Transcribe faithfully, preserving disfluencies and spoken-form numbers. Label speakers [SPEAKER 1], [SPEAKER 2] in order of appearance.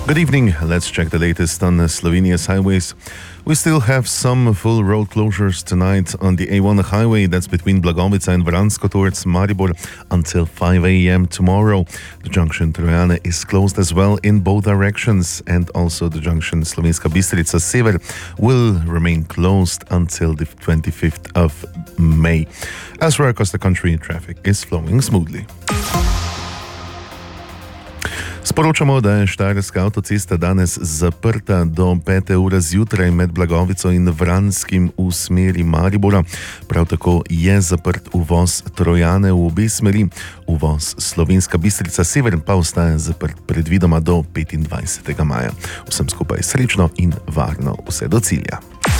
[SPEAKER 1] Good evening. Let's check the latest on Slovenia's highways. We still have some full road closures tonight on the A one highway. That's between Blagovica and Vransko towards Maribor until five a.m. tomorrow. The junction Trojane is closed as well in both directions, and also the junction Slovenska Bistrica Sever will remain closed until the twenty-fifth of May. Elsewhere across the country, traffic is flowing smoothly. Sporočamo, da je Štajerska avtocesta danes zaprta do pete ure zjutraj med Blagovico in Vranskim v smeri Maribora. Prav tako je zaprt uvoz Trojane v obe smeri. Uvoz Slovenska Bistrica Sever pa ostaja zaprt predvidoma do petindvajsetega maja. Vsem skupaj srečno in varno vse do cilja.